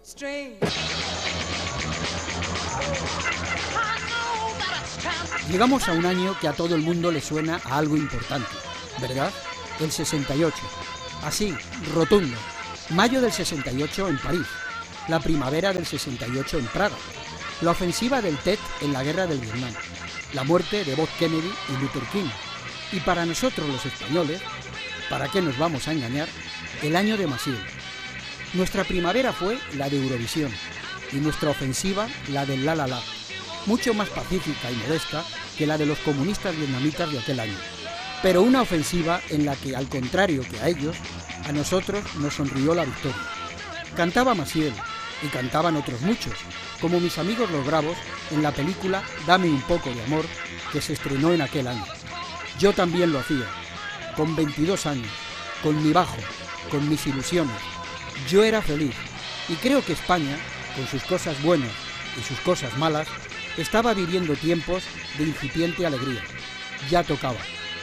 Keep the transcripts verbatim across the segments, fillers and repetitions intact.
Llegamos a un año que a todo el mundo le suena a algo importante, ¿verdad? El sesenta y ocho. Así, rotundo. Mayo del sesenta y ocho en París. La primavera del sesenta y ocho en Praga. La ofensiva del Tet en la guerra del Vietnam. La muerte de Bob Kennedy y Luther King. Y para nosotros los españoles, ¿para qué nos vamos a engañar? El año de Maciel. Nuestra primavera fue la de Eurovisión y nuestra ofensiva la del La La La, mucho más pacífica y modesta que la de los comunistas vietnamitas de aquel año. Pero una ofensiva en la que, al contrario que a ellos, a nosotros nos sonrió la victoria. Cantaba Maciel y cantaban otros muchos, como mis amigos los Bravos en la película Dame un poco de amor, que se estrenó en aquel año. Yo también lo hacía, con veintidós años, con mi bajo, con mis ilusiones. Yo era feliz y creo que España, con sus cosas buenas y sus cosas malas, estaba viviendo tiempos de incipiente alegría. Ya tocaba.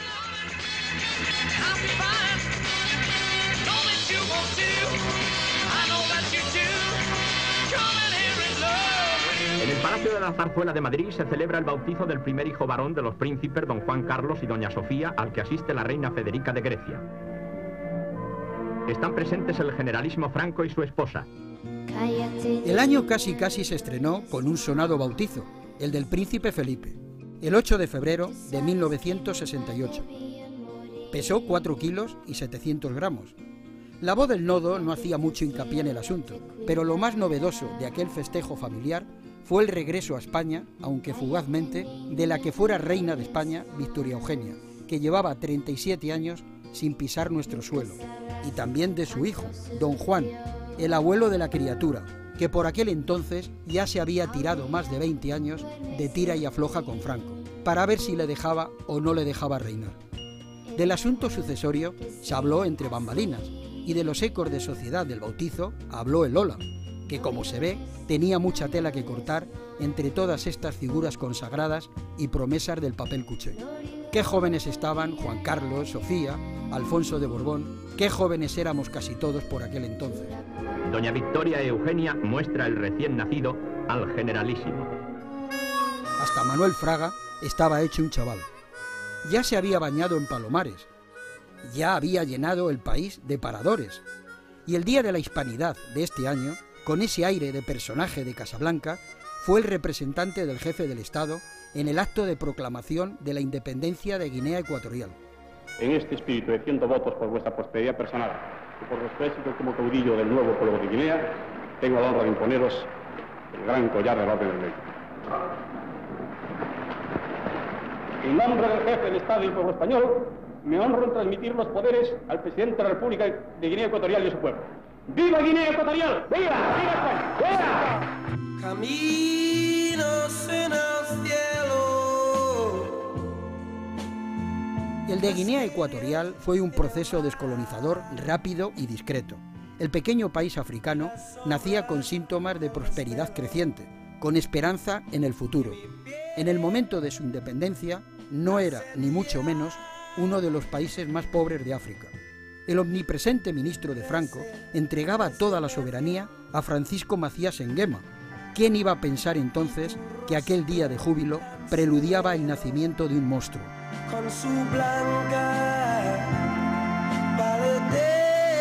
En el Palacio de la Zarzuela de Madrid se celebra el bautizo del primer hijo varón de los príncipes don Juan Carlos y doña Sofía, al que asiste la reina Federica de Grecia. Están presentes el generalísimo Franco y su esposa. El año casi casi se estrenó con un sonado bautizo, el del príncipe Felipe, el ocho de febrero de mil novecientos sesenta y ocho. Pesó cuatro kilos y setecientos gramos. La voz del nodo no hacía mucho hincapié en el asunto, pero lo más novedoso de aquel festejo familiar fue el regreso a España, aunque fugazmente, de la que fuera reina de España, Victoria Eugenia, que llevaba treinta y siete años sin pisar nuestro suelo, y también de su hijo, don Juan, el abuelo de la criatura, que por aquel entonces ya se había tirado más de veinte años de tira y afloja con Franco, para ver si le dejaba o no le dejaba reinar. Del asunto sucesorio se habló entre bambalinas, y de los ecos de sociedad del bautizo habló el Lola, que como se ve tenía mucha tela que cortar entre todas estas figuras consagradas y promesas del papel cuché. Qué jóvenes estaban Juan Carlos, Sofía, Alfonso de Borbón, qué jóvenes éramos casi todos por aquel entonces. Doña Victoria Eugenia muestra el recién nacido al generalísimo. Hasta Manuel Fraga estaba hecho un chaval. Ya se había bañado en Palomares, ya había llenado el país de paradores, y el día de la hispanidad de este año, con ese aire de personaje de Casablanca, fue el representante del jefe del Estado en el acto de proclamación de la independencia de Guinea Ecuatorial. En este espíritu, defiendo votos por vuestra prosperidad personal y por vuestro éxito como caudillo del nuevo pueblo de Guinea, tengo la honra de imponeros el gran collar de la Orden del Rey. En nombre del jefe del Estado y del pueblo español, me honro en transmitir los poderes al presidente de la República de Guinea Ecuatorial y a su pueblo. ¡Viva Guinea Ecuatorial! ¡Viva! ¡Viva España! ¡Viva! Caminos en el cielo. El de Guinea Ecuatorial fue un proceso descolonizador rápido y discreto. El pequeño país africano nacía con síntomas de prosperidad creciente, con esperanza en el futuro. En el momento de su independencia, no era, ni mucho menos, uno de los países más pobres de África. El omnipresente ministro de Franco entregaba toda la soberanía a Francisco Macías Nguema. ¿Quién iba a pensar entonces que aquel día de júbilo preludiaba el nacimiento de un monstruo? Con su blanca paletera.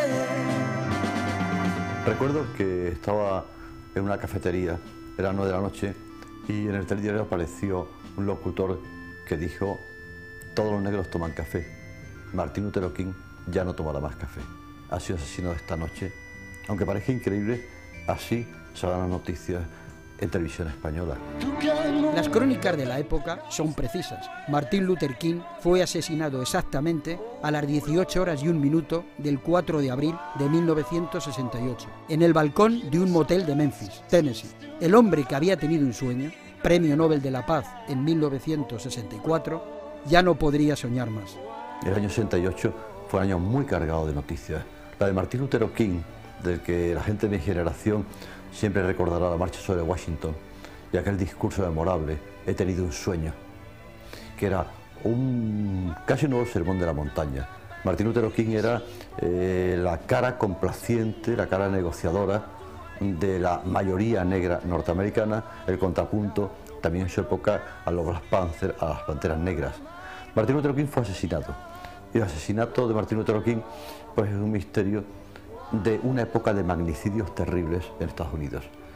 Recuerdo que estaba en una cafetería, era nueve de la noche, y en el telediario apareció un locutor que dijo: todos los negros toman café, Martín Lutero King ya no tomará más café. Ha sido asesinado esta noche. Aunque parezca increíble, así salen las noticias en televisión española. Las crónicas de la época son precisas. Martín Luther King fue asesinado exactamente a las dieciocho horas y un minuto del cuatro de abril de mil novecientos sesenta y ocho, en el balcón de un motel de Memphis, Tennessee. El hombre que había tenido un sueño, Premio Nobel de la Paz en mil novecientos sesenta y cuatro, ya no podría soñar más. El año sesenta y ocho fue un año muy cargado de noticias. La de Martín Lutero King, del que la gente de mi generación siempre recordará la marcha sobre Washington y aquel discurso memorable, he tenido un sueño, que era un casi nuevo sermón de la montaña. Martín Lutero King era eh, la cara complaciente, la cara negociadora de la mayoría negra norteamericana, el contrapunto también en su época a los Black Panthers, a las Panteras Negras. Martin Luther King fue asesinado, y el asesinato de Martin Luther King pues, es un misterio de una época de magnicidios terribles en Estados Unidos.